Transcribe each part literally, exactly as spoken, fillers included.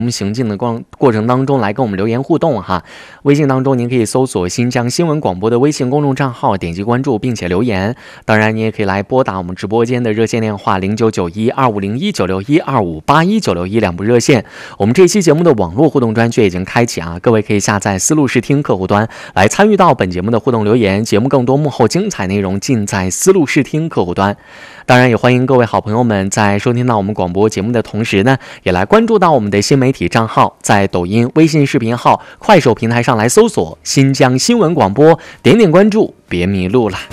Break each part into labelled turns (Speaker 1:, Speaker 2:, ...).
Speaker 1: 我们行进的过过程当中来跟我们留言互动哈。微信当中您可以搜索新疆新闻广播的微信公众账号，点击关注并且留言。当然你也可以来拨打我们直播间的热线电话零九九一二五零一九六一二五八一九六一两部热线。我们这期节目的网络互动专区已经开启啊，各位可以下载思路视听客户端来参与到本节目的互动留言。节目更多幕后精彩内容尽在思路视听客户端。当然也欢迎各位好朋友们在收听到我们广播节目的同时呢，也来关注到我们的新媒体账号，在抖音、微信视频号、快手平台上来搜索新疆新闻广播，点点关注，别迷路了。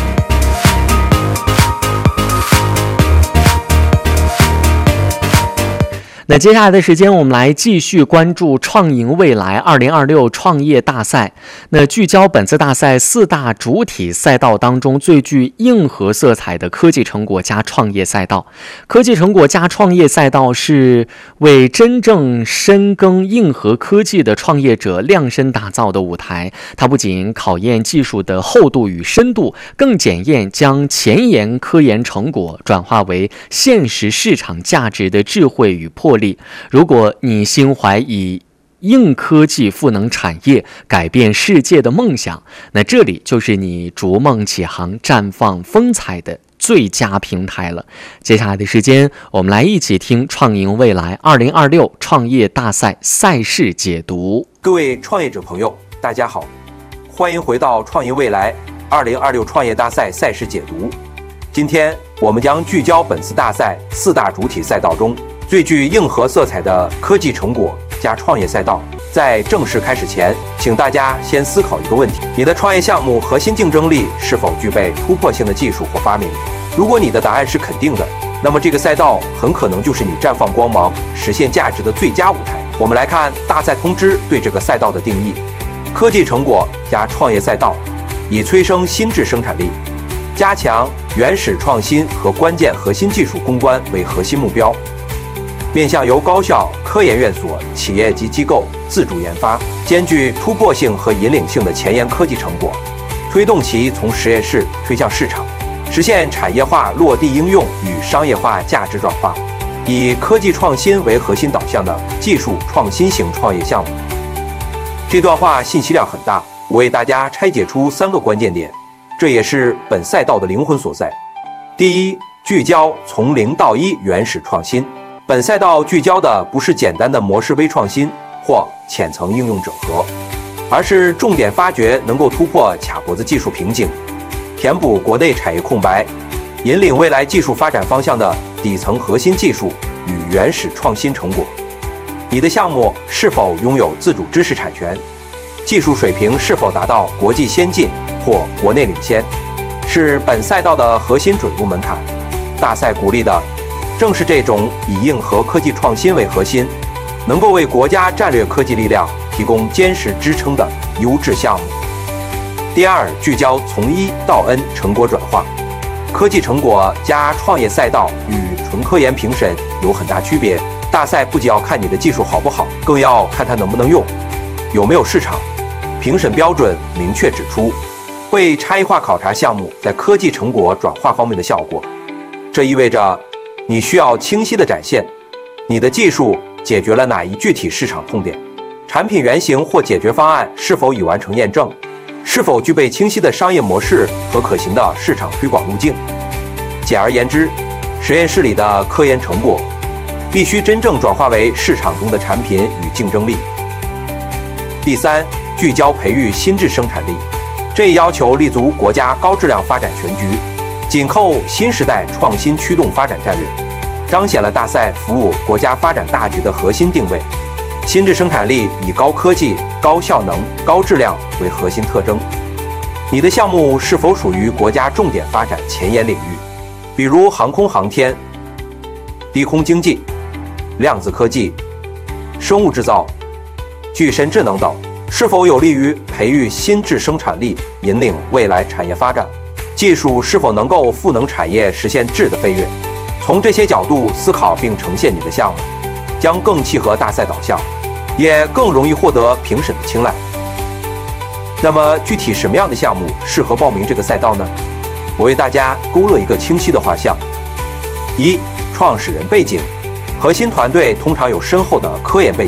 Speaker 1: 那接下来的时间，我们来继续关注创赢未来二零二六创业大赛。那聚焦本次大赛四大主体赛道当中最具硬核色彩的科技成果加创业赛道。科技成果加创业赛道是为真正深耕硬核科技的创业者量身打造的舞台。它不仅考验技术的厚度与深度，更检验将前沿科研成果转化为现实市场价值的智慧与魄力。如果你心怀以硬科技赋能产业、改变世界的梦想，那这里就是你逐梦起航、绽放风采的最佳平台了。接下来的时间，我们来一起听创赢未来二零二六创业大赛赛事解读。
Speaker 2: 各位创业者朋友，大家好，欢迎回到创赢未来二零二六创业大赛赛事解读。今天我们将聚焦本次大赛四大主体赛道中最具硬核色彩的科技成果加创业赛道。在正式开始前，请大家先思考一个问题：你的创业项目核心竞争力是否具备突破性的技术或发明？如果你的答案是肯定的，那么这个赛道很可能就是你绽放光芒、实现价值的最佳舞台。我们来看大赛通知对这个赛道的定义：科技成果加创业赛道，以催生新质生产力，加强原始创新和关键核心技术攻关为核心目标，面向由高校、科研院所、企业及机构自主研发，兼具突破性和引领性的前沿科技成果，推动其从实验室推向市场，实现产业化落地应用与商业化价值转化。以科技创新为核心导向的技术创新型创业项目。这段话信息量很大，我为大家拆解出三个关键点，这也是本赛道的灵魂所在。第一，聚焦从零到一原始创新。本赛道聚焦的不是简单的模式微创新或浅层应用整合，而是重点发掘能够突破卡脖子技术瓶颈，填补国内产业空白，引领未来技术发展方向的底层核心技术与原始创新成果。你的项目是否拥有自主知识产权？技术水平是否达到国际先进或国内领先？是本赛道的核心准入门槛。大赛鼓励的正是这种以硬核科技创新为核心，能够为国家战略科技力量提供坚实支撑的优质项目。第二，聚焦从一到 N 成果转化。科技成果加创业赛道与纯科研评审有很大区别。大赛不仅要看你的技术好不好，更要看它能不能用，有没有市场。评审标准明确指出，会差异化考察项目在科技成果转化方面的效果。这意味着你需要清晰地展现你的技术解决了哪一具体市场痛点，产品原型或解决方案是否已完成验证，是否具备清晰的商业模式和可行的市场推广路径。简而言之，实验室里的科研成果必须真正转化为市场中的产品与竞争力。第三，聚焦培育新质生产力。这一要求立足国家高质量发展全局，紧扣新时代创新驱动发展战略，彰显了大赛服务国家发展大局的核心定位。新质生产力以高科技、高效能、高质量为核心特征。你的项目是否属于国家重点发展前沿领域，比如航空航天、低空经济、量子科技、生物制造、具身智能等？是否有利于培育新质生产力，引领未来产业发展？技术是否能够赋能产业实现质的飞跃？从这些角度思考并呈现你的项目，将更契合大赛导向，也更容易获得评审的青睐。那么具体什么样的项目适合报名这个赛道呢？我为大家勾勒一个清晰的画像。一、创始人背景，核心团队通常有深厚的科研背